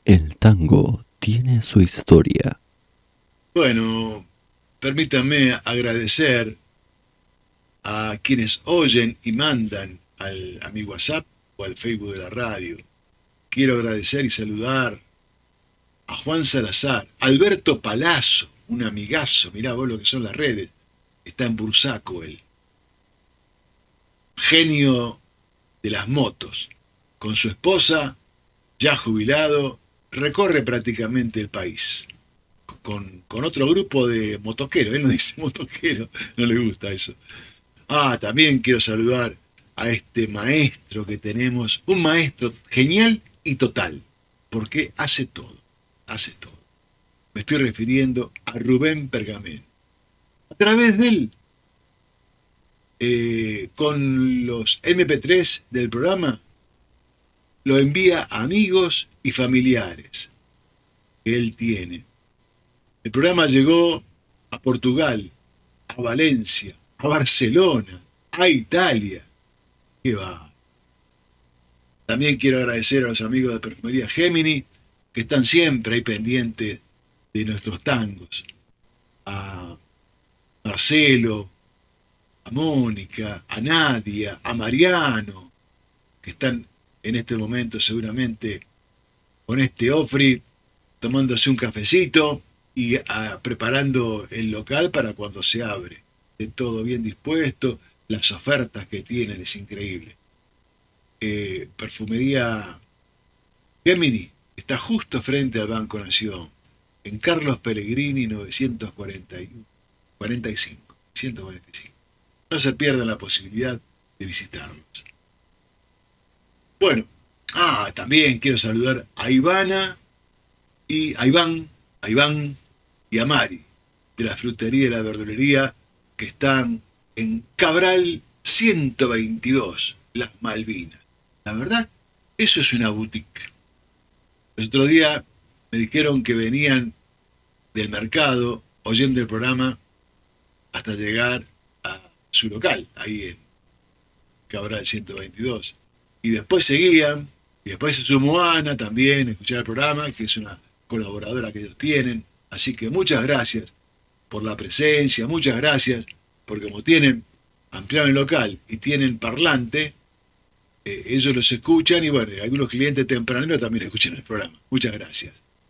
El tango tiene su historia. Bueno, permítanme agradecer a quienes oyen y mandan a mi WhatsApp o al Facebook de la radio. Quiero agradecer y saludar a Juan Salazar, Alberto Palazzo, un amigazo, mirá vos lo que son las redes, está en Bursaco él, genio de las motos, con su esposa, ya jubilado, recorre prácticamente el país. Con otro grupo de motoqueros, él no dice motoquero, no le gusta eso. También quiero saludar a este maestro que tenemos, un maestro genial y total, porque hace todo, hace todo. Me estoy refiriendo a Rubén Pergamén. A través de él, con los MP3 del programa, lo envía a amigos y familiares que él tiene. El programa llegó a Portugal, a Valencia, a Barcelona, a Italia. ¡Qué va! También quiero agradecer a los amigos de Perfumería Gemini, que están siempre ahí pendientes de nuestros tangos. A Marcelo, a Mónica, a Nadia, a Mariano, que están en este momento seguramente con este Ofri, tomándose un cafecito y preparando el local para cuando se abre. De todo bien dispuesto, las ofertas que tienen es increíble. Perfumería Gemini está justo frente al Banco Nación, en Carlos Pellegrini 145. No se pierdan la posibilidad de visitarlos. Bueno, también quiero saludar a Ivana y a Iván y a Mari, de la frutería y la verdulería que están en Cabral 122, Las Malvinas. La verdad, eso es una boutique. El otro día me dijeron que venían del mercado, oyendo el programa, hasta llegar a su local, ahí en Cabral 122. Y después seguían, y después se sumó Ana también a escuchar el programa, que es una colaboradora que ellos tienen. Así que muchas gracias por la presencia, muchas gracias, porque como ampliaron el local y tienen parlante, ellos los escuchan y bueno, algunos clientes tempraneros también escuchan el programa. Muchas gracias.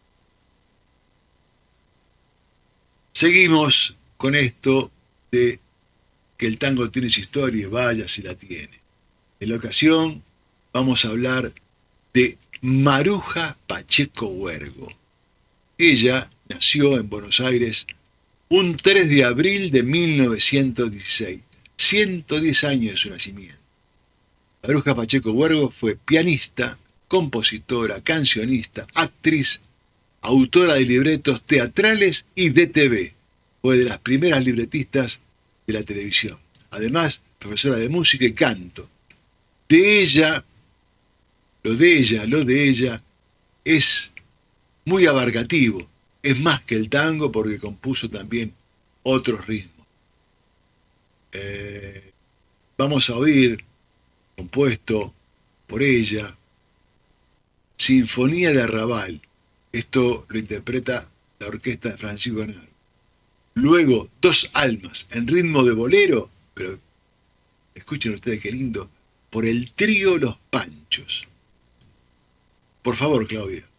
Seguimos con esto de que el tango tiene su historia, vaya si la tiene. En la ocasión vamos a hablar de Maruja Pacheco Huergo. Ella nació en Buenos Aires un 3 de abril de 1916, 110 años de su nacimiento. Maruja Pacheco Huergo fue pianista, compositora, cancionista, actriz, autora de libretos teatrales y de TV. Fue de las primeras libretistas de la televisión. Además, profesora de música y canto. Lo de ella es muy abarcativo. Es más que el tango porque compuso también otros ritmos. Vamos a oír, compuesto por ella, Sinfonía de Arrabal. Esto lo interpreta la orquesta de Francisco Canaro. Luego, Dos Almas, en ritmo de bolero, pero escuchen ustedes qué lindo, por el trío Los Panchos. Por favor, Claudia.